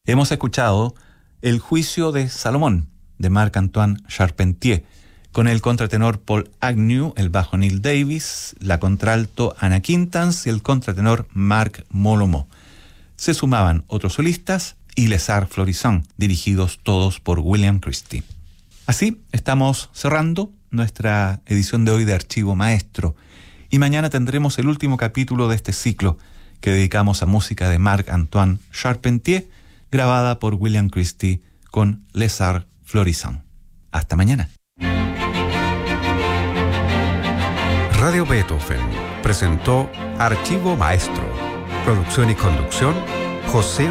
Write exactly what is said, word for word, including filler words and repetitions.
Hemos escuchado El juicio de Salomón, de Marc-Antoine Charpentier, con el contratenor Paul Agnew, el bajo Neil Davis, la contralto Anna Quintans y el contratenor Marc Molomó. Se sumaban otros solistas y Les Arts Florissants, dirigidos todos por William Christie. Así estamos cerrando nuestra edición de hoy de Archivo Maestro, y mañana tendremos el último capítulo de este ciclo que dedicamos a música de Marc-Antoine Charpentier, grabada por William Christie con Les Arts Florissants. Hasta mañana. Radio Beethoven presentó Archivo Maestro. Producción y conducción, José